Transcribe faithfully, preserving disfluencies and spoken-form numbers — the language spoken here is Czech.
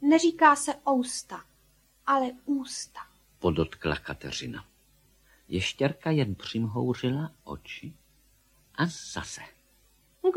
Neříká se ousta, ale ústa, podotkla Kateřina. Ještěrka jen přimhouřila oči a zase.